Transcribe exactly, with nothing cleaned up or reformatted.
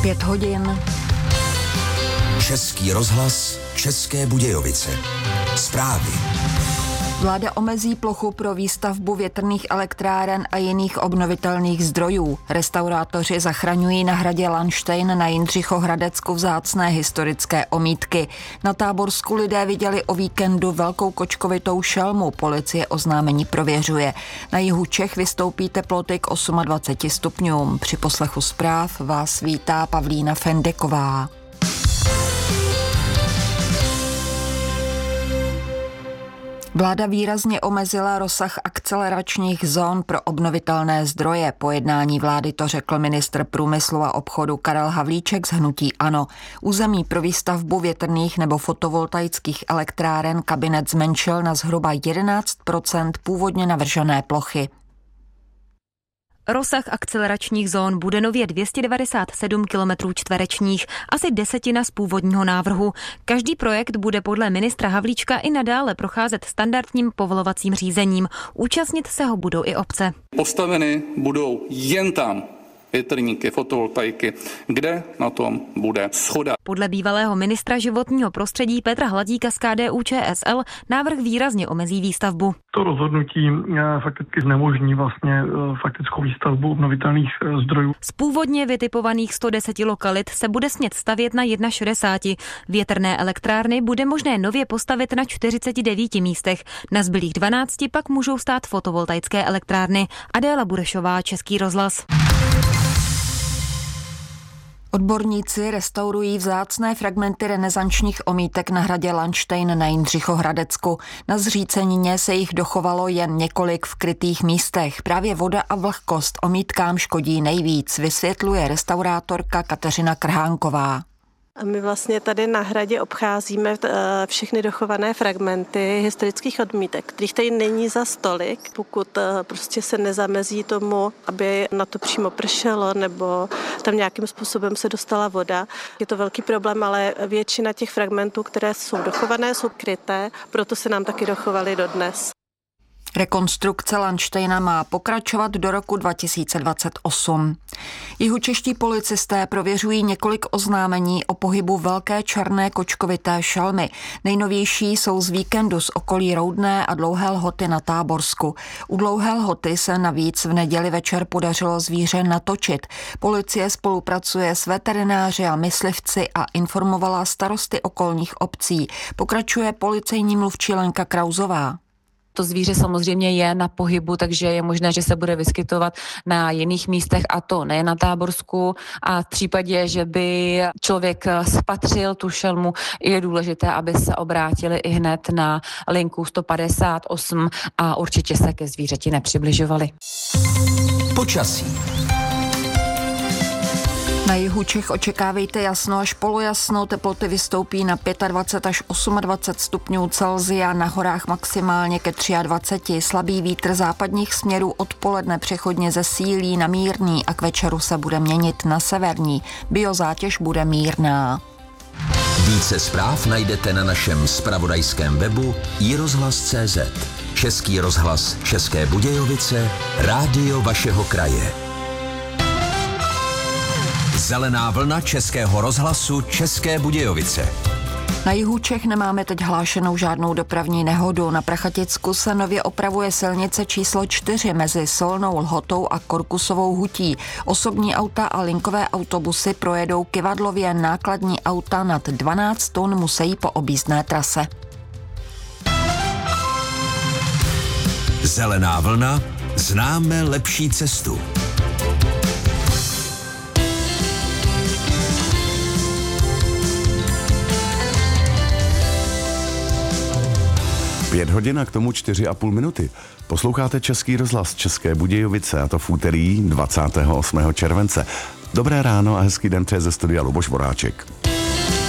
Pět hodin. Český rozhlas, České Budějovice. Zprávy. Vláda omezí plochu pro výstavbu větrných elektráren a jiných obnovitelných zdrojů. Restaurátoři zachraňují na hradě Landštejn na Jindřichohradecku vzácné historické omítky. Na Táborsku lidé viděli o víkendu velkou kočkovitou šelmu, policie oznámení prověřuje. Na jihu Čech vystoupí teploty k dvaceti osmi stupňům. Při poslechu zpráv vás vítá Pavlína Fendeková. Vláda výrazně omezila rozsah akceleračních zón pro obnovitelné zdroje. Po jednání vlády to řekl ministr průmyslu a obchodu Karel Havlíček z hnutí ANO. Území pro výstavbu větrných nebo fotovoltaických elektráren kabinet zmenšil na zhruba jedenáct procent původně navržené plochy. Rozsah akceleračních zón bude nově dvě stě devadesát sedm kilometrů čtverečních, asi desetina z původního návrhu. Každý projekt bude podle ministra Havlíčka i nadále procházet standardním povolovacím řízením. Účastnit se ho budou i obce. Postaveny budou jen tam větrníky, fotovoltaiky, kde na tom bude shoda. Podle bývalého ministra životního prostředí Petra Hladíka z K D U Č S L návrh výrazně omezí výstavbu. To rozhodnutí fakticky znemožní vlastně faktickou výstavbu obnovitelných zdrojů. Z původně vytipovaných sto deseti lokalit se bude smět stavět na šedesát jedna. Větrné elektrárny bude možné nově postavit na čtyřiceti devíti místech. Na zbylých dvanácti pak můžou stát fotovoltaické elektrárny. Adéla Burešová, Český rozhlas. Odborníci restaurují vzácné fragmenty renesančních omítek na hradě Landštejn na Jindřichohradecku. Na zřícenině se jich dochovalo jen několik v krytých místech. Právě voda a vlhkost omítkám škodí nejvíc, vysvětluje restaurátorka Kateřina Krhánková. A my vlastně tady na hradě obcházíme všechny dochované fragmenty historických odmítek, kterých tady není za stolik, pokud prostě se nezamezí tomu, aby na to přímo pršelo nebo tam nějakým způsobem se dostala voda. Je to velký problém, ale většina těch fragmentů, které jsou dochované, jsou kryté, proto se nám taky dochovaly dodnes. Rekonstrukce Landštejna má pokračovat do roku dva tisíce dvacet osm. Jihočeští policisté prověřují několik oznámení o pohybu velké černé kočkovité šelmy. Nejnovější jsou z víkendu z okolí Roudné a Dlouhé Lhoty na Táborsku. U Dlouhé Lhoty se navíc v neděli večer podařilo zvíře natočit. Policie spolupracuje s veterináři a myslivci a informovala starosty okolních obcí. Pokračuje policejní mluvčí Lenka Krauzová. To zvíře samozřejmě je na pohybu, takže je možné, že se bude vyskytovat na jiných místech, a to nejen na Táborsku. A v případě, že by člověk spatřil tu šelmu, je důležité, aby se obrátili i hned na linku sto padesát osm a určitě se ke zvířeti nepřibližovali. Počasí. Na jihu Čech očekávejte jasno až polojasno, teploty vystoupí na dvacet pět až dvacet osm stupňů Celsia, na horách maximálně ke dvaceti třemi. Slabý vítr západních směrů odpoledne přechodně zesílí na mírný a k večeru se bude měnit na severní. Biozátěž bude mírná. Více zpráv najdete na našem zpravodajském webu i rozhlas tečka cé zet. Český rozhlas České Budějovice, rádio vašeho kraje. Zelená vlna Českého rozhlasu České Budějovice. Na jihu Čech nemáme teď hlášenou žádnou dopravní nehodu. Na Prachaticku se nově opravuje silnice číslo čtyři mezi Solnou Lhotou a Korkusovou hutí. Osobní auta a linkové autobusy projedou kyvadlově, nákladní auta nad dvanáct tun musí po objízdné trase. Zelená vlna, známe lepší cestu. Pět hodin a k tomu čtyři a půl minuty. Posloucháte Český rozhlas České Budějovice, a to v úterý dvacátého osmého července. Dobré ráno a hezký den přeje ze studia Luboš Voráček.